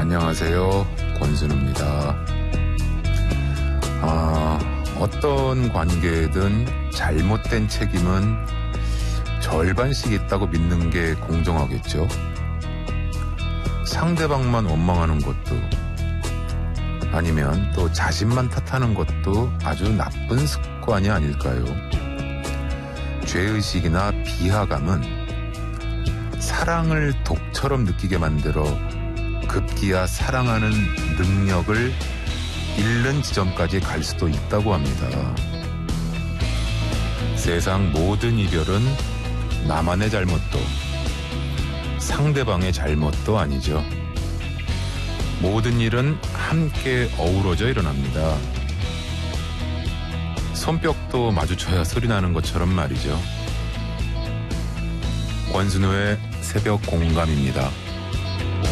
안녕하세요. 권순우입니다. 어떤 관계든 잘못된 책임은 절반씩 있다고 믿는 게 공정하겠죠. 상대방만 원망하는 것도 아니면 또 자신만 탓하는 것도 아주 나쁜 습관이 아닐까요? 죄의식이나 비하감은 사랑을 독처럼 느끼게 만들어 급기야 사랑하는 능력을 잃는 지점까지 갈 수도 있다고 합니다. 세상 모든 이별은 나만의 잘못도 상대방의 잘못도 아니죠. 모든 일은 함께 어우러져 일어납니다. 손뼉도 마주쳐야 소리 나는 것처럼 말이죠. 권순우의 새벽 공감입니다.